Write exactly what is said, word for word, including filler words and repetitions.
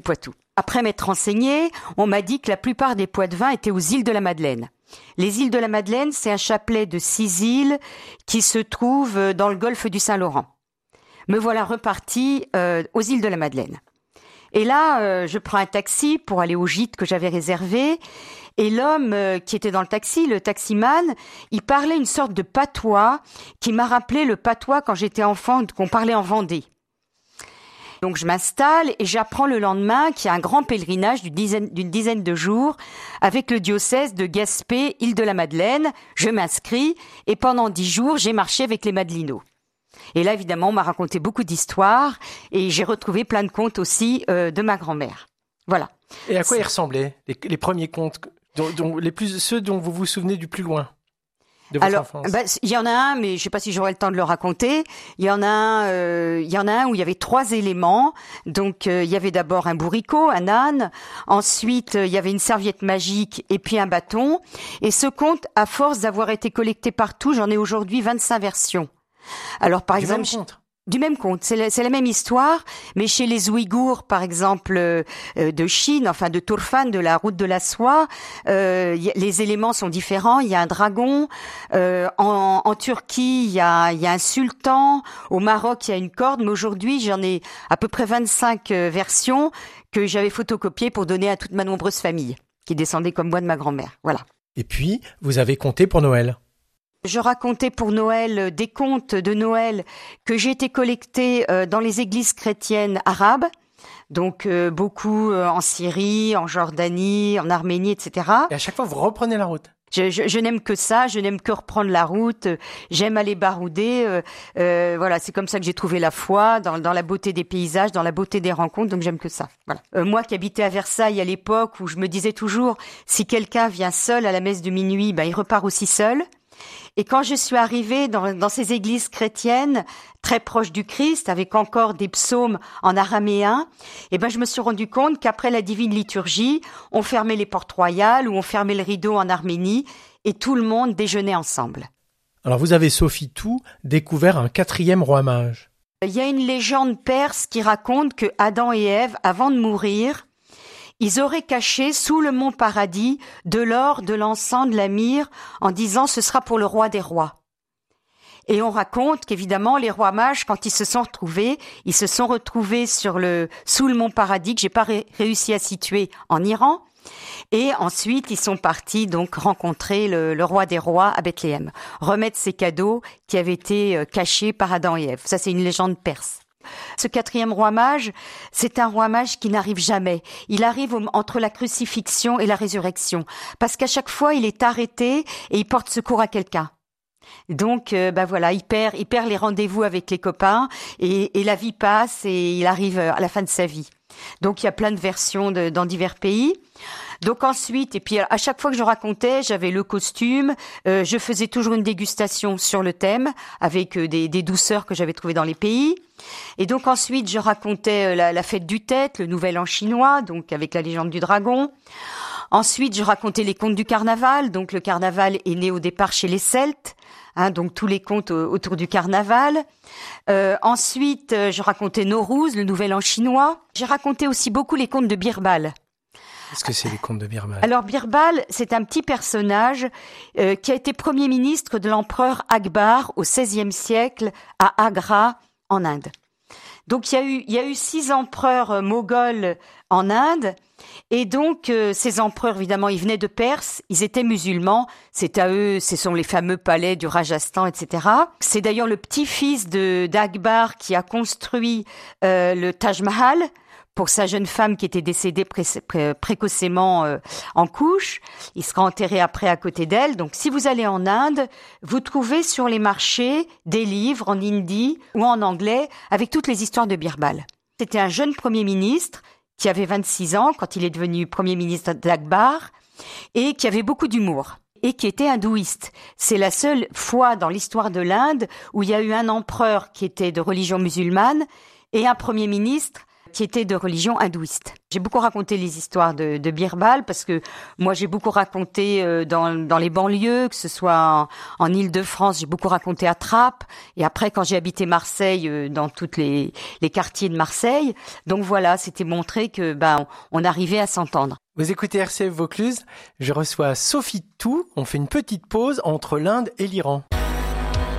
Poitou. Après m'être renseignée, on m'a dit que la plupart des pots de vin étaient aux îles de la Madeleine. Les îles de la Madeleine, c'est un chapelet de six îles qui se trouvent dans le golfe du Saint-Laurent. Me voilà repartie euh, aux îles de la Madeleine. Et là, euh, je prends un taxi pour aller au gîte que j'avais réservé. Et l'homme euh, qui était dans le taxi, le taximan, il parlait une sorte de patois qui m'a rappelé le patois quand j'étais enfant, qu'on parlait en Vendée. Donc je m'installe et j'apprends le lendemain qu'il y a un grand pèlerinage d'une dizaine, d'une dizaine de jours avec le diocèse de Gaspé, île de la Madeleine. Je m'inscris et pendant dix jours, j'ai marché avec les Madelinots. Et là, évidemment, on m'a raconté beaucoup d'histoires et j'ai retrouvé plein de contes aussi euh, de ma grand-mère. Voilà. Et à quoi ils ressemblaient, les, les premiers contes, dont, dont, les plus, ceux dont vous vous souvenez du plus loin de votre Alors, enfance? bah, il y en a un, mais je sais pas si j'aurai le temps de le raconter. Il y en a un, euh, il y en a un où il y avait trois éléments. Donc, euh, il y avait d'abord un bourricot, un âne. Ensuite, euh, il y avait une serviette magique et puis un bâton. Et ce conte, à force d'avoir été collecté partout, j'en ai aujourd'hui vingt-cinq versions. Alors, par du exemple, même conte. Du même conte, c'est la, c'est la même histoire, mais chez les Ouïghours, par exemple, euh, de Chine, enfin de Turfan, de la route de la soie, euh, y, les éléments sont différents. Il y a un dragon. Euh, en, en Turquie, il y a, il y a un sultan. Au Maroc, il y a une corde. Mais aujourd'hui, j'en ai à peu près vingt-cinq euh, versions que j'avais photocopiées pour donner à toute ma nombreuse famille, qui descendait comme moi de ma grand-mère. Voilà. Et puis, vous avez compté pour Noël. Je racontais pour Noël des contes de Noël que j'ai été collectés euh, dans les églises chrétiennes arabes, donc euh, beaucoup euh, en Syrie, en Jordanie, en Arménie, et cetera. Et à chaque fois, vous reprenez la route. Je, je, je n'aime que ça, je n'aime que reprendre la route, j'aime aller barouder, euh, euh, voilà, c'est comme ça que j'ai trouvé la foi, dans, dans la beauté des paysages, dans la beauté des rencontres, donc j'aime que ça. Voilà. Euh, moi qui habitais à Versailles à l'époque où je me disais toujours, si quelqu'un vient seul à la messe de minuit, ben il repart aussi seul. Et quand je suis arrivée dans, dans ces églises chrétiennes très proches du Christ, avec encore des psaumes en araméen, eh ben je me suis rendu compte qu'après la divine liturgie, on fermait les portes royales ou on fermait le rideau en Arménie et tout le monde déjeunait ensemble. Alors vous avez, Sophie Tout, découvert un quatrième roi mage. Il y a une légende perse qui raconte que Adam et Ève, avant de mourir, ils auraient caché sous le mont Paradis de l'or, de l'encens, de la myrrhe, en disant « ce sera pour le roi des rois ». Et on raconte qu'évidemment, les rois mages, quand ils se sont retrouvés, ils se sont retrouvés sur le, sous le mont Paradis, que j'ai pas ré- réussi à situer en Iran. Et ensuite, ils sont partis donc rencontrer le, le roi des rois à Bethléem, remettre ces cadeaux qui avaient été cachés par Adam et Ève. Ça, c'est une légende perse. Ce quatrième roi mage, c'est un roi mage qui n'arrive jamais. Il arrive au, entre la crucifixion et la résurrection, parce qu'à chaque fois, il est arrêté et il porte secours à quelqu'un. Donc, euh, bah voilà, il perd, il perd les rendez-vous avec les copains et, et la vie passe et il arrive à la fin de sa vie. Donc, il y a plein de versions de, dans divers pays. Donc ensuite, et puis à chaque fois que je racontais, j'avais le costume, euh, je faisais toujours une dégustation sur le thème avec euh, des, des douceurs que j'avais trouvées dans les pays. Et donc ensuite, je racontais euh, la, la fête du Tête, le nouvel an chinois, donc avec la légende du dragon. Ensuite, je racontais les contes du carnaval, donc le carnaval est né au départ chez les Celtes. Hein, donc tous les contes autour du carnaval. Euh, ensuite, euh, je racontais Nowruz, le nouvel an chinois. J'ai raconté aussi beaucoup les contes de Birbal. Qu'est-ce que c'est les contes de Birbal ? Alors Birbal, c'est un petit personnage euh, qui a été premier ministre de l'empereur Akbar au seizième siècle à Agra, en Inde. Donc il y a eu, il y a eu six empereurs euh, moghols en Inde. Et donc, euh, ces empereurs, évidemment, ils venaient de Perse, ils étaient musulmans, c'est à eux, ce sont les fameux palais du Rajasthan, et cetera. C'est d'ailleurs le petit-fils de d'Akbar qui a construit euh, le Taj Mahal pour sa jeune femme qui était décédée pré- pré- précocement euh, en couche. Il sera enterré après à côté d'elle. Donc, si vous allez en Inde, vous trouvez sur les marchés des livres en hindi ou en anglais avec toutes les histoires de Birbal. C'était un jeune premier ministre qui avait vingt-six ans quand il est devenu premier ministre d'Akbar et qui avait beaucoup d'humour et qui était hindouiste. C'est la seule fois dans l'histoire de l'Inde où il y a eu un empereur qui était de religion musulmane et un premier ministre qui était de religion hindouiste. J'ai beaucoup raconté les histoires de, de Birbal parce que moi j'ai beaucoup raconté euh, dans, dans les banlieues, que ce soit en, en Île-de-France, j'ai beaucoup raconté à Trappes, et après quand j'ai habité Marseille, euh, dans toutes les, les quartiers de Marseille. Donc voilà, c'était montrer que ben on, on arrivait à s'entendre. Vous écoutez R C F Vaucluse, je reçois Sophie Tout, on fait une petite pause entre l'Inde et l'Iran.